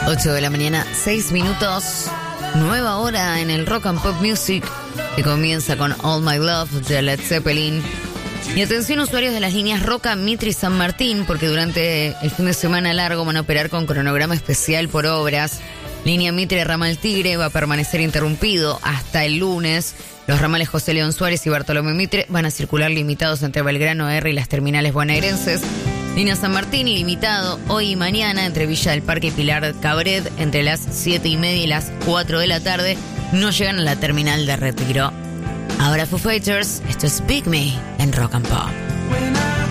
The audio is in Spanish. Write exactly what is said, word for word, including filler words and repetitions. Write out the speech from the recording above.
ocho de la mañana, seis minutos. Nueva hora en el Rock and Pop Music, que comienza con All My Love de Led Zeppelin. Y atención, usuarios de las líneas Roca, Mitre y San Martín, porque durante el fin de semana largo van a operar con cronograma especial por obras. Línea Mitre Ramal Tigre va a permanecer interrumpido hasta el lunes. Los ramales José León Suárez y Bartolomé Mitre van a circular limitados entre Belgrano R y las terminales bonaerenses. Línea San Martín limitado hoy y mañana entre Villa del Parque y Pilar Cabret entre las siete y media y las cuatro de la tarde. No llegan a la terminal de Retiro. Ahora Foo Fighters, esto es Pick Me en Rock and Pop.